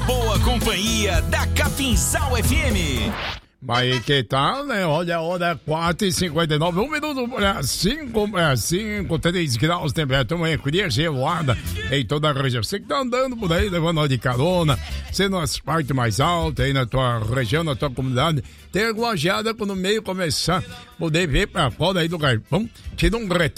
boa companhia da Capinzal FM. Mas que tal, né? Olha a hora 4h59, 1 minuto para 5, 3 graus, temperatura manhã fria, gelada em toda a região. Você que tá andando por aí, levando hora de carona, sendo as partes mais altas aí na tua região, na tua comunidade, tem alguma geada quando o meio começar, poder ver pra fora aí do galpão, tira um retrato.